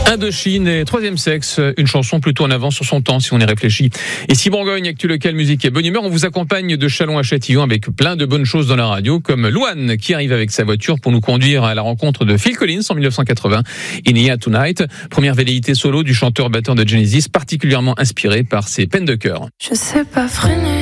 Indochine et Troisième Sexe, une chanson plutôt en avance sur son temps si on y réfléchit. Et si Bourgogne actu local, musique et bonne humeur, on vous accompagne de Châlons à Châtillon avec plein de bonnes choses dans la radio, comme Louane qui arrive avec sa voiture pour nous conduire à la rencontre de Phil Collins en 1980, In Here Tonight, première velléité solo du chanteur-batteur de Genesis, particulièrement inspiré par ses peines de cœur. Je sais pas freiner.